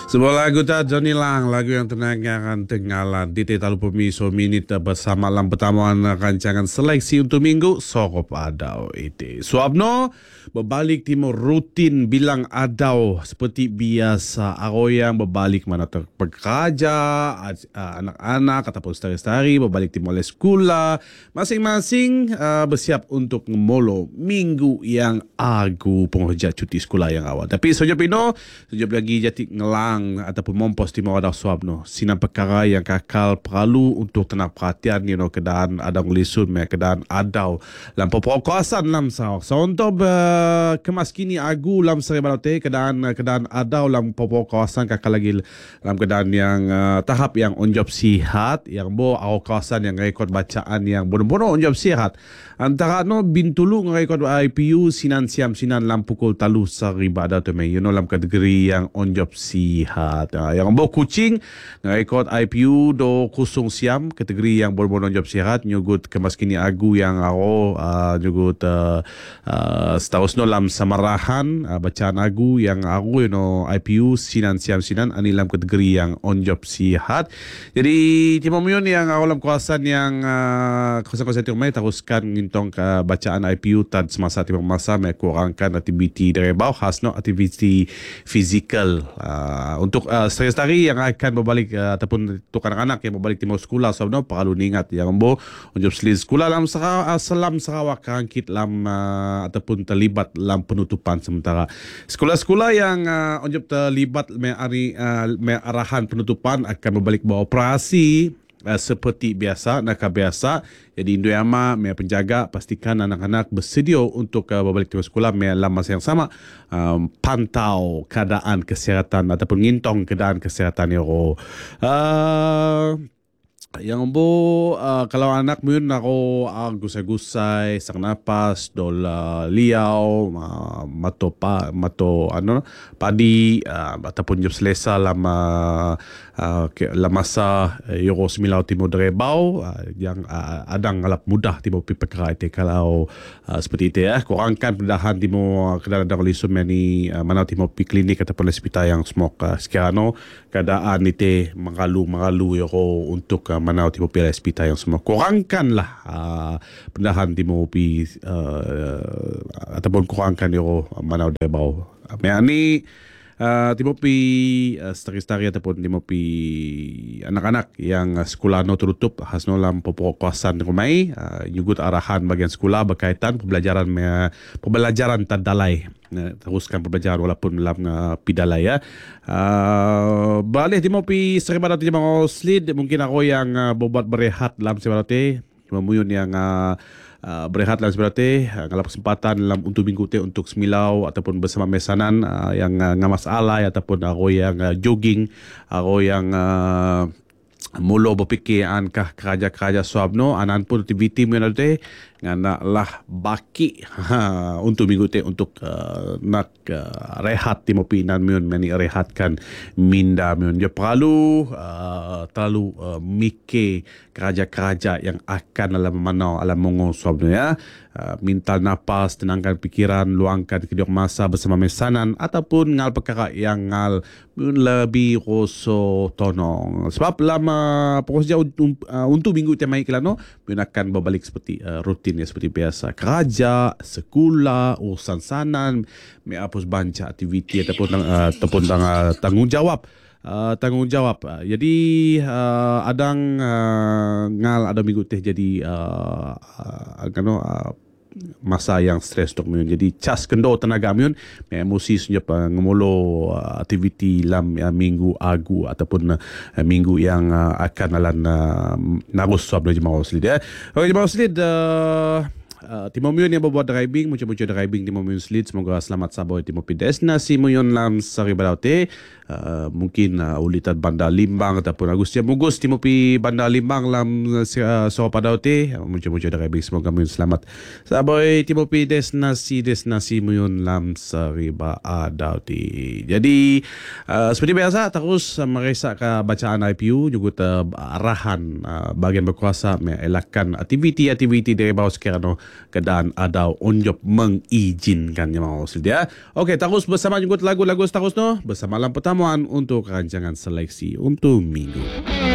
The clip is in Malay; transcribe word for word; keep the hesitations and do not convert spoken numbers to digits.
Sebuah lagu tak Johnny Lang, lagu yang tenangkan tinggalan di Talu Pemiso Minit bersama dalam pertamuan rancangan seleksi untuk minggu Sorop Adau itu. Suabno berbalik timur rutin bilang adau seperti biasa. Aro yang berbalik mana terpekerja, anak-anak ataupun setari-setari berbalik timur oleh sekolah. Masing-masing uh, bersiap untuk ngemolo minggu yang agu penghujat cuti sekolah yang awal. Tapi sejauh pino, sejauh lagi jati ngelang ataupun mompos timur adau suabno. Sinan perkara yang kakal perlu untuk tenang perhatian you know, keadaan adau ngelisun, keadaan adau lampau perkawasan lam sahur. So untuk uh, kemas kini agu lam seri balote keadaan keadaan adau lam popo kawasan kakak lagi dalam keadaan yang uh, tahap yang on job sihat yang bo au kawasan yang rekod bacaan yang bono-bono on job sihat antara no Bintulu rekod I P U sinan siam sinan lam pukul talu seri badau tu you know lam kategori yang on job sihat uh, yang bo Kuching rekod I P U do kusung siam kategori yang bono-bono on job sihat nyugut kemas kini agu yang aro uh, nyugut uh, uh, seterusnya lam samarahan uh, bacaan agu yang agu you know I P U sinan siam sinan anilam kategori yang on job sihat. Jadi timur miun yang awalam kawasan yang uh, kawasan-kawasan timur mai teruskan ngintong ke bacaan I P U tad semasa timur masa mai kurangkan aktiviti dari bawah khasno aktiviti fizikal uh, untuk uh, setari yang akan berbalik uh, ataupun untuk anak-anak yang berbalik timur sekolah sebab perlu diingat yang bo on job sekolah lam Sarawak, Salam Sarawak kangkit lam uh, ataupun terlibat lam penutupan sementara. Sekolah-sekolah yang uh, on job terlibat me ari uh, me arahan penutupan akan berbalik beroperasi uh, seperti biasa nak biasa. Jadi Indo Yama me penjaga pastikan anak-anak bersedia untuk uh, berbalik ke sekolah me dalam masa yang sama um, pantau keadaan kesihatan ataupun ngintong keadaan kesihatan yo. Uh, yang bo uh, kalau anak mungkin nako uh, gusai-gusai sak napas dola liau uh, mato pa mato ano padi uh, ataupun job selesa lama uh, ke, lama masa uh, euro semilau timur drebau uh, yang uh, adang ngalap mudah timur pipekra itu kalau uh, seperti itu ya kurangkan pendahan timur keadaan ada lisum ni uh, mana timur pi klinik ataupun hospital yang smok uh, sekarang keadaan itu mengalu-mengalu euro untuk uh, mana timur pi hospital yang semua kurangkanlah uh, pendahan timur pi uh, ataupun kurangkan euro mana drebau uh, ni Uh, timur pi uh, setari-setari ataupun timur pi anak-anak yang uh, sekolah no tutup hasno lam popok kawasan rumai uh, nyugut arahan bagian sekolah berkaitan pembelajaran uh, pembelajaran tadalai uh, teruskan pembelajaran walaupun dalam uh, pidalai ya uh, balik timur pi seri barat timur slid mungkin aku yang uh, berbuat berehat dalam seri barat timur muyun yang uh, Uh, berehat dalam sebenarnya uh, kalau kesempatan dalam untuk minggu te untuk semilau ataupun bersama mesanan uh, yang uh, ngamas alai ataupun aku yang uh, jogging aku yang uh, mula berfikir ankah kerja-kerja suabno anan pun aktiviti menate ngana lah baki ha, untuk minggu te untuk uh, nak uh, rehat timo pinan miun meni rehatkan minda miun dia perlu uh, terlalu uh, mikir kerja-kerja yang akan dalam mana alam mongo suabno ya uh, minta napas tenangkan pikiran luangkan kedua masa bersama mesanan ataupun ngal perkara yang ngal lebih roso tonong sebab lama proses untuk, uh, untuk minggu temai kelano miun akan berbalik seperti uh, rutin ya seperti biasa kerja, sekolah, urusan sanan, me apus banca aktiviti ataupun uh, ataupun uh, tanggungjawab uh, tanggungjawab. Uh, jadi uh, adang uh, ngal ada minggu teh jadi uh, uh, kano uh, masa yang stres untuk miun. Jadi cas kendo tenaga miun me emosi senyap uh, ngemolo uh, aktiviti lam uh, minggu agu ataupun uh, minggu yang uh, akan alan uh, narus suab jemaah slid ya. Okey jemaah slid uh, Uh, Timur Miun yang berbuat driving, muncul-muncul driving Timur Miun Slid, semoga selamat sabar Timur Pi destinasi Miun lam sari balaute uh, mungkin uh, ulitan Bandar Limbang ataupun Agustia Mugus Timur Pi Bandar Limbang lam uh, Sora Padaute uh, muncul-muncul driving, semoga Miun selamat sabar Timur Pi destinasi destinasi Miun lam sari balaute. Jadi uh, seperti biasa terus uh, meresak ke bacaan I P U juga uh, arahan uh, bagian berkuasa mengelakkan aktiviti-aktiviti dari bawah sekarang keadaan ada onyop mengizinkan ya mga kasil dia. Okey, terus bersama juga lagu-lagu terus no bersama malam pertemuan untuk rancangan seleksi untuk minggu.